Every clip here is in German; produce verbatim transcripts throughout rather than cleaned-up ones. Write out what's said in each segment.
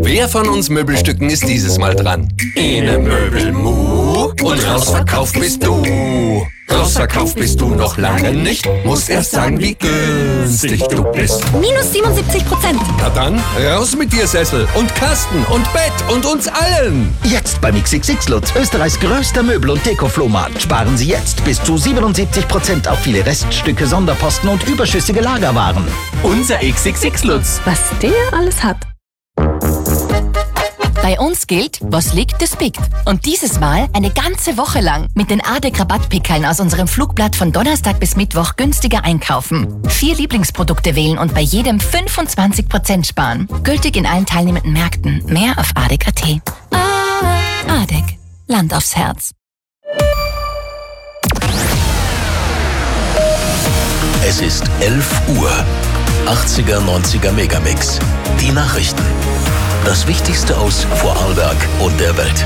Wer von uns Möbelstücken ist dieses Mal dran? Ene Möbelmu und rausverkauft bist du. Rausverkauft bist du noch lange nicht, musst erst sagen, wie günstig du bist. Minus siebenundsiebzig Prozent. Na dann, raus mit dir Sessel und Kasten und Bett und uns allen. Jetzt beim X X X Lutz, Österreichs größter Möbel- und Deko-Flohmarkt. Sparen Sie jetzt bis zu siebenundsiebzig Prozent auf viele Reststücke, Sonderposten und überschüssige Lagerwaren. Unser X X X Lutz. Was der alles hat. Bei uns gilt, was liegt, das biegt. Und dieses Mal eine ganze Woche lang mit den A D E C-Rabattpickeln aus unserem Flugblatt von Donnerstag bis Mittwoch günstiger einkaufen. Vier Lieblingsprodukte wählen und bei jedem fünfundzwanzig Prozent sparen. Gültig in allen teilnehmenden Märkten. Mehr auf A D E C Punkt A T. A D E C. Land aufs Herz. Es ist elf Uhr. achtziger, neunziger Megamix. Die Nachrichten. Das Wichtigste aus Vorarlberg und der Welt.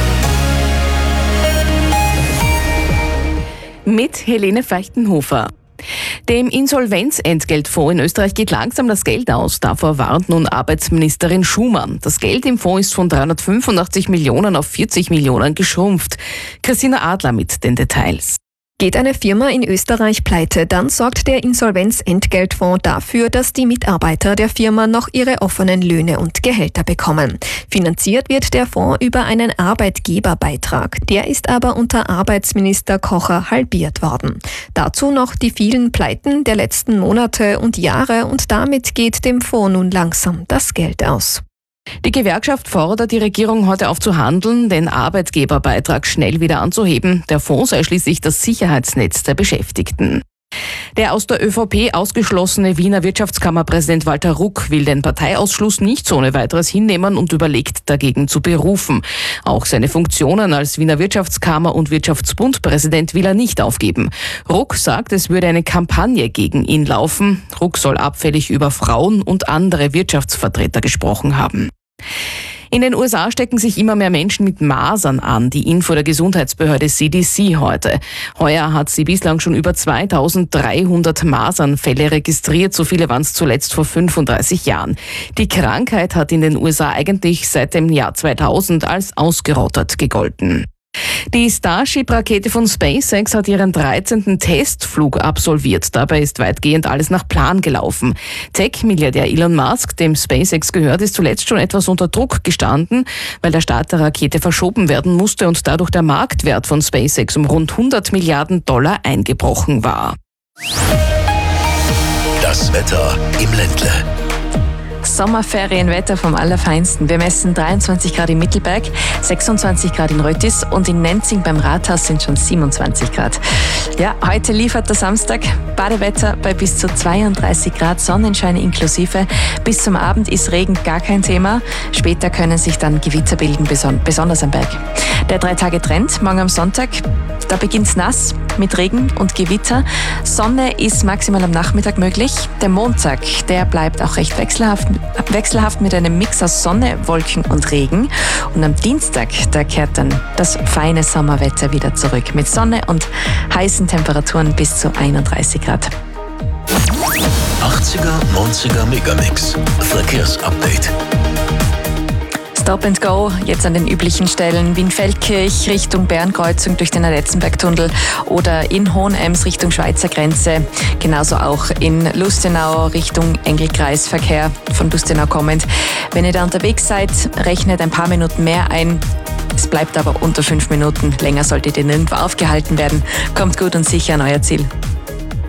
Mit Helene Feichtenhofer. Dem Insolvenzentgeltfonds in Österreich geht langsam das Geld aus. Davor warnt nun Arbeitsministerin Schumann. Das Geld im Fonds ist von dreihundertfünfundachtzig Millionen auf vierzig Millionen geschrumpft. Christina Adler mit den Details. Geht eine Firma in Österreich pleite, dann sorgt der Insolvenzentgeltfonds dafür, dass die Mitarbeiter der Firma noch ihre offenen Löhne und Gehälter bekommen. Finanziert wird der Fonds über einen Arbeitgeberbeitrag. Der ist aber unter Arbeitsminister Kocher halbiert worden. Dazu noch die vielen Pleiten der letzten Monate und Jahre und damit geht dem Fonds nun langsam das Geld aus. Die Gewerkschaft fordert die Regierung heute auf zu handeln, den Arbeitgeberbeitrag schnell wieder anzuheben. Der Fonds sei schließlich das Sicherheitsnetz der Beschäftigten. Der aus der ÖVP ausgeschlossene Wiener Wirtschaftskammerpräsident Walter Ruck will den Parteiausschluss nicht ohne weiteres hinnehmen und überlegt, dagegen zu berufen. Auch seine Funktionen als Wiener Wirtschaftskammer- und Wirtschaftsbundpräsident will er nicht aufgeben. Ruck sagt, es würde eine Kampagne gegen ihn laufen. Ruck soll abfällig über Frauen und andere Wirtschaftsvertreter gesprochen haben. In den U S A stecken sich immer mehr Menschen mit Masern an, die Info der Gesundheitsbehörde C D C heute. Heuer hat sie bislang schon über zweitausenddreihundert Masernfälle registriert, so viele waren es zuletzt vor fünfunddreißig Jahren. Die Krankheit hat in den U S A eigentlich seit dem Jahr zweitausend als ausgerottet gegolten. Die Starship-Rakete von SpaceX hat ihren dreizehnten Testflug absolviert. Dabei ist weitgehend alles nach Plan gelaufen. Tech-Milliardär Elon Musk, dem SpaceX gehört, ist zuletzt schon etwas unter Druck gestanden, weil der Start der Rakete verschoben werden musste und dadurch der Marktwert von SpaceX um rund hundert Milliarden Dollar eingebrochen war. Das Wetter im Ländle. Sommerferienwetter vom Allerfeinsten. Wir messen dreiundzwanzig Grad im Mittelberg, sechsundzwanzig Grad in Rötis und in Nenzing beim Rathaus sind schon siebenundzwanzig Grad. Ja, heute liefert der Samstag Badewetter bei bis zu zweiunddreißig Grad, Sonnenschein inklusive. Bis zum Abend ist Regen gar kein Thema. Später können sich dann Gewitter bilden, beson- besonders am Berg. Der Drei-Tage-Trend, morgen am Sonntag, da beginnt's nass mit Regen und Gewitter. Sonne ist maximal am Nachmittag möglich. Der Montag, der bleibt auch recht wechselhaft, wechselhaft mit einem Mix aus Sonne, Wolken und Regen. Und am Dienstag, da kehrt dann das feine Sommerwetter wieder zurück mit Sonne und heißen Temperaturen bis zu einunddreißig Grad. achtziger, neunziger Megamix. Verkehrsupdate. Stop and Go, jetzt an den üblichen Stellen Wien-Feldkirch Richtung Bärenkreuzung durch den Aletzenbergtunnel oder in Hohenems Richtung Schweizer Grenze. Genauso auch in Lustenau Richtung Engelkreisverkehr von Lustenau kommend. Wenn ihr da unterwegs seid, rechnet ein paar Minuten mehr ein. Es bleibt aber unter fünf Minuten. Länger solltet ihr nirgendwo aufgehalten werden. Kommt gut und sicher an euer Ziel.